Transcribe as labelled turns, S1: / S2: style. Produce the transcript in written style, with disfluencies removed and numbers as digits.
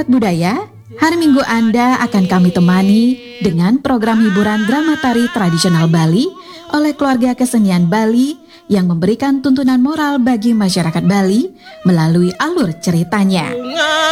S1: Budaya, hari Minggu Anda akan kami temani dengan program hiburan drama tari tradisional Bali oleh keluarga kesenian Bali yang memberikan tuntunan moral bagi masyarakat Bali melalui alur ceritanya.